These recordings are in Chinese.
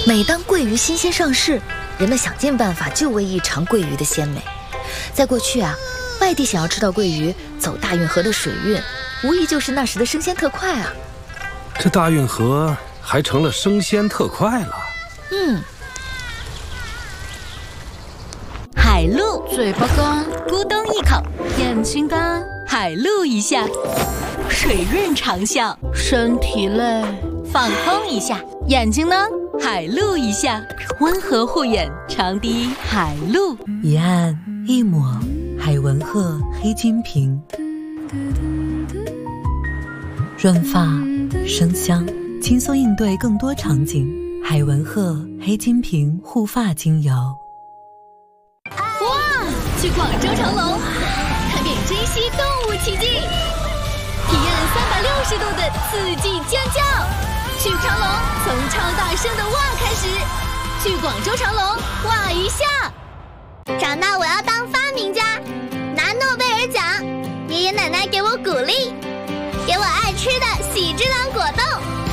每当桂鱼新鲜上市，人们想尽办法就为一尝桂鱼的鲜美。在过去啊，外地想要吃到桂鱼，走大运河的水运，无疑就是那时的生鲜特快啊。 这大运河还成了生鲜特快了。 海陆，嘴巴干，咕咚一口；眼睛干，海陆一下；水润长效，身体累，放空一下；眼睛呢，海陆一下，温和护眼，长笛海陆。 一按一抹，海文鹤黑金瓶，润发生香，轻松应对更多场景。海文鹤黑金瓶护发精油。 去广州长隆，看遍珍稀动物奇迹，体验360度的刺激尖叫。去长隆，从超大声的哇开始。去广州长隆，哇一下。 长大我要当发明家，拿诺贝尔奖。爷爷奶奶给我鼓励，给我爱吃的喜之郎果冻。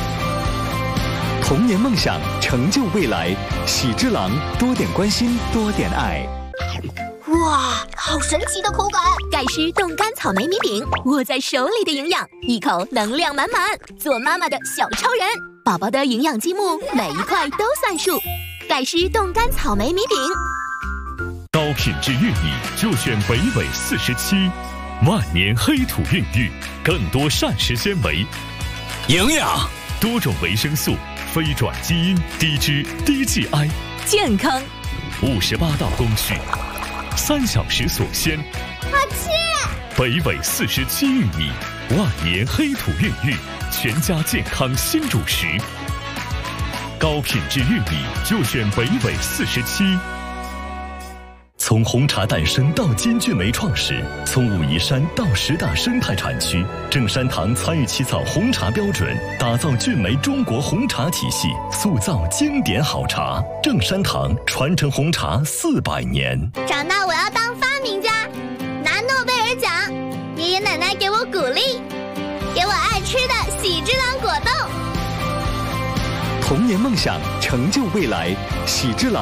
童年梦想，成就未来。喜之郎，多点关心，多点爱。 哇，好神奇的口感！ 盖诗冻干草莓米饼，握在手里的营养，一口能量满满。做妈妈的小超人，宝宝的营养积木，每一块都算数。盖诗冻干草莓米饼。 高品质玉米就选北纬47，万年黑土孕育，更多膳食纤维、 营养， 多种维生素，非转基因，低脂低 GI， 健康。 58道工序，3小时锁鲜。 好吃！ 北纬47玉米，万年黑土孕育，全家健康新主食。高品质玉米就选北纬47。从红茶诞生到金骏眉创始，从武夷山到10大生态产区，正山堂参与起草红茶标准，打造骏眉中国红茶体系，塑造经典好茶。正山堂传承红茶400年。 长大我要当发明家，拿诺贝尔奖。爷爷奶奶给我鼓励，给我爱吃的喜之郎果冻。 童年梦想，成就未来。喜之郎。